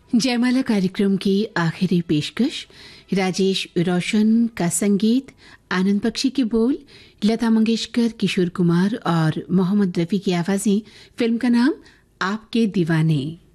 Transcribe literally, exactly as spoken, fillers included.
जयमाला कार्यक्रम की आखिरी पेशकश राजेश रोशन का संगीत, आनंद बख्शी के बोल, लता मंगेशकर, किशोर कुमार और मोहम्मद रफ़ी की आवाज़ें। फिल्म का नाम आपके दीवाने।